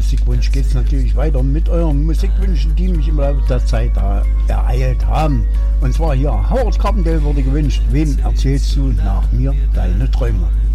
Musikwunsch geht es natürlich weiter mit euren Musikwünschen, die mich im Laufe der Zeit ereilt haben. Und zwar hier, Howard Carpendale wurde gewünscht. Wem erzählst du nach mir deine Träume?